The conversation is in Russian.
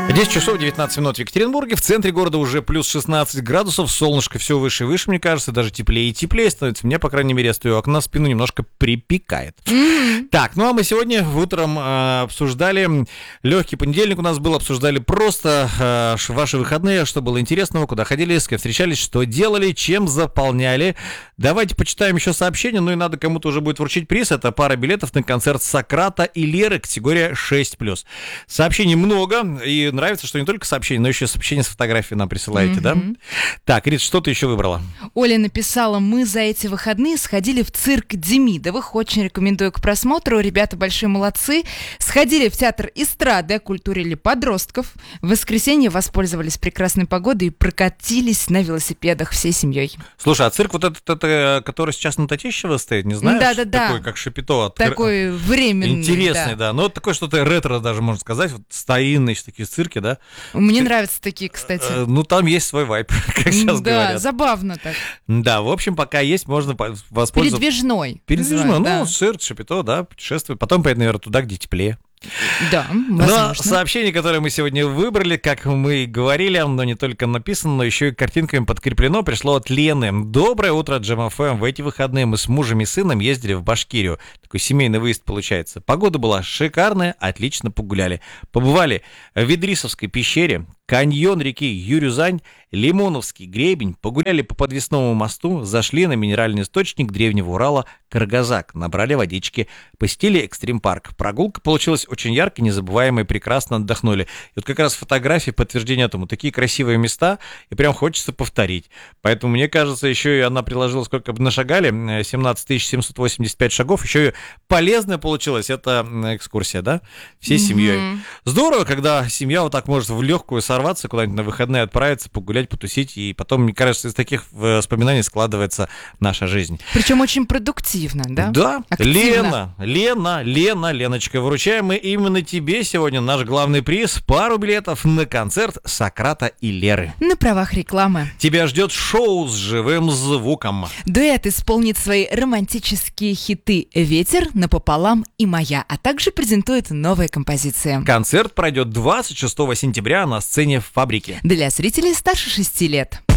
10 часов 19 минут в Екатеринбурге. В центре города уже плюс 16 градусов. Солнышко все выше и выше, мне кажется. Даже теплее и теплее становится. Мне, по крайней мере, я стою у окна, спину немножко припекает. Так, ну а мы сегодня утром обсуждали... Легкий понедельник у нас был. Обсуждали просто ваши выходные, что было интересного, куда ходили, с кем встречались, что делали, чем заполняли. Давайте почитаем еще сообщения. Ну и надо кому-то уже будет вручить приз. Это пара билетов на концерт Сократа и Леры, категория 6+. Сообщений много. И нравится, что не только сообщения, но еще сообщения с фотографией нам присылаете, да? Так, Рит, что ты еще выбрала? Оля написала: мы за эти выходные сходили в цирк Демидовых. Очень рекомендую к просмотру. Ребята большие молодцы. Сходили в театр эстрады, окультурили подростков. В воскресенье воспользовались прекрасной погодой и прокатились на велосипедах всей семьей. Слушай, а цирк вот этот, который сейчас на Татищево стоит, не знаешь? Да-да-да. Такой, как Шапито. Такой временный. Интересный, да. Ну, такое что-то ретро даже, можно сказать. Вот старинные такие цирки, да? Мне нравятся такие, кстати. Ну, там есть свой вайб, как сейчас говорят. Да, забавно так. Да, в общем, пока есть, можно воспользоваться. Передвижной. Передвижной, да. цирк, Шапито, да, путешествие. Потом поедет, наверное, туда, где теплее. Да, возможно. Но сообщение, которое мы сегодня выбрали, как мы и говорили, оно не только написано, но еще и картинками подкреплено, пришло от Лены. Доброе утро, Джем ФМ. В эти выходные мы с мужем и сыном ездили в Башкирию. Такой семейный выезд получается. Погода была шикарная, отлично погуляли. Побывали в Идрисовской пещере, каньон реки Юрюзань, Лимоновский гребень, погуляли по подвесному мосту, зашли на минеральный источник древнего Урала Каргазак, набрали водички, посетили экстрим-парк. Прогулка получилась очень яркой, незабываемой, прекрасно отдохнули. И вот как раз фотографии подтверждения этому. Такие красивые места, и прям хочется повторить. Поэтому, мне кажется, еще и она приложила, сколько бы нашагали, 17 785 шагов, еще и полезная получилась эта экскурсия, да, всей семьей. Здорово, когда семья вот так может в легкую сорваться, куда-нибудь на выходные отправиться, погулять, потусить, и потом, мне кажется, из таких воспоминаний складывается наша жизнь. Причем очень продуктивно, да? Да, активно. Леночка, вручаем мы именно тебе сегодня наш главный приз — пару билетов на концерт Сократа и Леры. На правах рекламы. Тебя ждет шоу с живым звуком. Дуэт исполнит свои романтические хиты «Ветер», «Напополам» и «Моя», а также презентует новые композиции. Концерт пройдет 26 сентября на сцене «Фабрики». Для зрителей старше 6 лет.